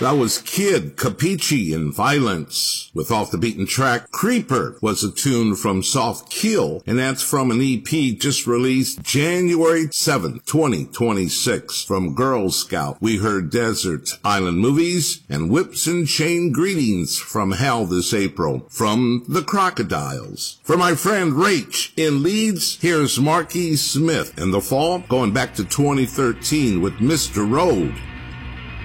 That was Kid, Capiche, and Violence. With Off the Beaten Track, Creeper was a tune from Soft Kill, and that's from an EP just released January 7, 2026. From Girl Scout, we heard Desert Island Movies and Whips and Chain Greetings from Hell this April from the Crocodiles. For my friend Rach in Leeds, here's Marquis Smith in the fall, going back to 2013 with Mr. Road.